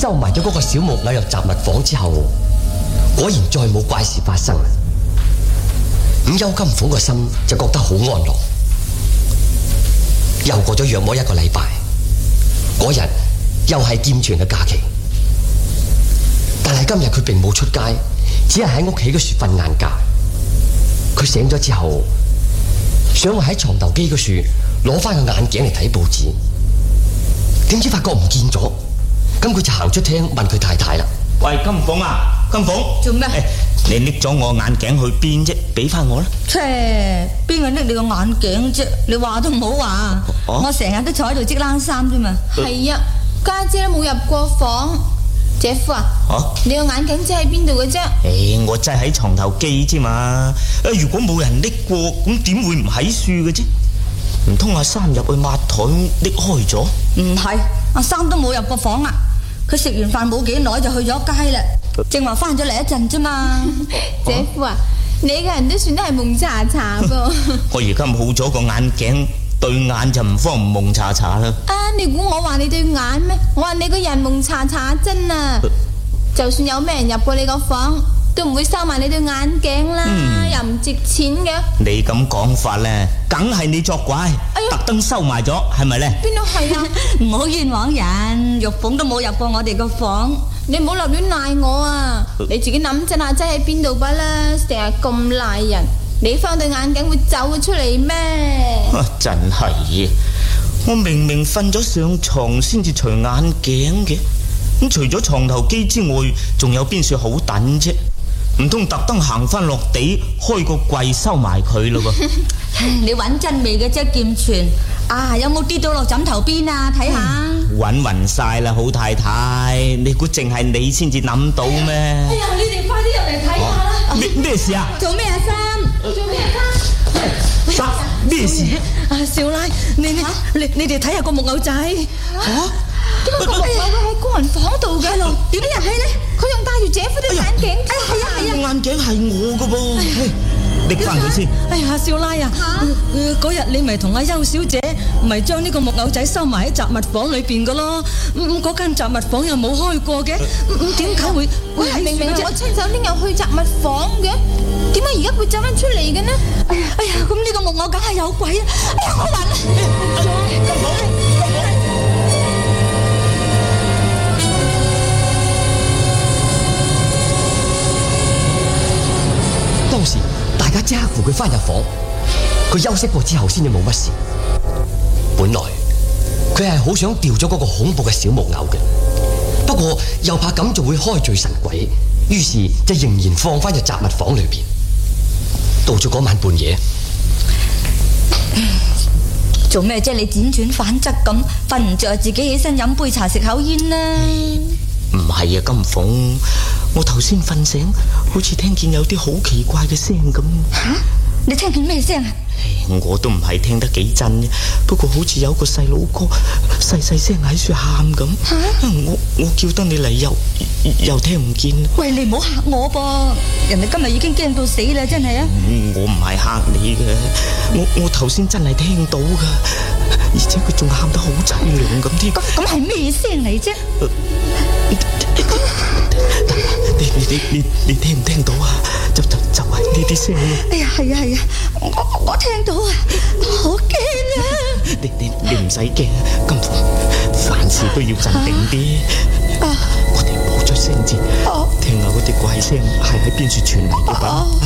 收埋咗嗰個小木偶入雜物房之後，果然再冇怪事發生。咁邱金鳳個心就覺得好安樂。又過咗約莫一個禮拜，嗰日又係劍傳嘅假期，但係今日佢並冇出街，只係喺屋企嗰處瞓晏覺。佢醒咗之後，想話喺床頭機嗰處攞翻個眼鏡嚟睇報紙，點知發覺唔見咗。咁佢就行出廳問佢太太啦： 喂，金鳳啊，金鳳， 做咩？ 你拎咗我眼鏡去邊啫？俾翻我啦。 邊個拎你個眼鏡啫？你話都唔好話。我成日都坐喺度織冷衫啫嘛。 係啊，家姐都冇入過房。姐夫啊，你個眼鏡擠喺邊度嘅啫？ 我擠喺床頭機啫嘛。如果冇人拎過，咁點會唔喺樹嘅啫？唔通阿三入去抹台拎開咗？ 唔係，阿三都冇入過房啊。佢食完飯冇幾耐就去咗街啦，正話翻咗嚟一陣啫嘛。 姐夫啊，你個人都算得係蒙查查噃。 我而家冇咗個眼鏡，對眼就唔方唔蒙查查啦。 你估我話你對眼咩？我話你個人蒙查查真啊！就算有咩人入過你個房，都唔會收埋你對眼鏡啦，又唔值錢嘅。 你咁講法咧，梗係你作怪，特登收埋咗，係咪咧？ 邊度係啊？ 唔好冤枉人，玉鳳都冇入過我哋個房。 你唔好立亂賴我啊！你自己諗真下，擠喺邊度吧啦，成日咁賴人，你翻對眼鏡會走出嚟咩？ 真係，我明明瞓咗上床先至除眼鏡嘅，咁除咗床頭機之外，仲有邊處好等啫？唔通特登行翻落地開個櫃收埋佢咯噃？ 你揾真味嘅啫，劍傳啊！有冇跌到落枕頭邊啊？睇下， 揾暈晒啦，好太太，你估淨係你先至諗到咩？ 哎呀，你哋快啲入嚟睇下啦！ 咩事啊？ 做咩啊，三？ 做咩啊， 三？咩事？ 少奶，你哋睇下個木偶仔。 點解個木偶會喺工人房度嘅？點入去呢？佢仲戴住姐夫對眼鏡。 係啊， 眼鏡係我噶噃，拎翻佢先。 哎呀，少奶啊，嗰日你咪同阿邱小姐咪將呢個木偶仔收埋喺雜物房裏邊噶咯。嗰間雜物房又冇開過嘅，點解會喺明明我親手拎入去雜物房嘅，點解而家會走翻出嚟嘅呢？ 哎呀，咁呢個木偶梗係有鬼啊！哎呀，我暈啦！ 當時大家即刻扶佢翻入房，佢休息過之後先至冇乜事。本來佢係好想掉咗嗰個恐怖嘅小木偶嘅，不過又怕咁就會開罪神鬼，於是就仍然放翻入雜物房裏邊。到咗嗰晚半夜， 做咩啫？你輾轉反側咁，瞓唔着自己起身飲杯茶食口煙啦。 唔係啊，金鳳，我頭先瞓醒，好似聽見有啲好奇怪嘅聲咁。 吓？你聽見咩聲啊？ 我都唔係聽得幾真嘅，不過好似有個細佬哥細細聲喺處喊咁。我叫得你嚟又聽唔見。 喂，你唔好嚇我噃，人哋今日已經驚到死啦，真係啊！ 我唔係嚇你嘅，我頭先真係聽到噶，而且佢仲喊得好淒涼咁添。 咁係咩聲嚟啫？ 你聽唔聽到啊？就係呢啲聲。 哎呀，係啊，我聽到啊，好驚啊！ 你唔使驚，金鳳，凡事都要鎮定啲。我哋冇出聲字，聽下嗰啲怪聲係喺邊處傳嚟嘅吧。